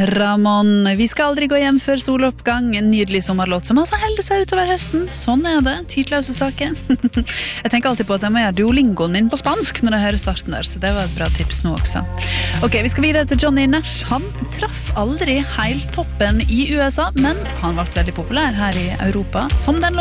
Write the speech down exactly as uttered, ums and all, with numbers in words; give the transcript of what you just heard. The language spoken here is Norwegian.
Ramón, vi skal aldri gå hjem før soloppgang. En nydelig sommerlåt som altså helder seg utover høsten. Sånn er det, tidløse saker. Jeg tenker alltid på at jeg må gjøre duolingoen min på spansk når jeg hører starten der, så det var et bra tips nå også. Ok, vi skal videre til Johnny Nash. Han traff aldri helt toppen i U S A, men han ble veldig populær her i Europa som den